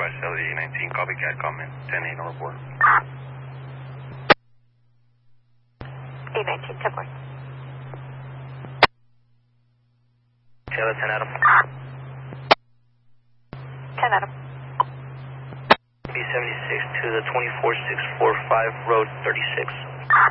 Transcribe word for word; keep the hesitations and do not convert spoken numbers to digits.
West L E nineteen, copycat, comment, ten eight on report. eight nineteen, ten one. Taylor, ten Adam. ten Adam. B seventy-six to the twenty-four six four five, road thirty-six.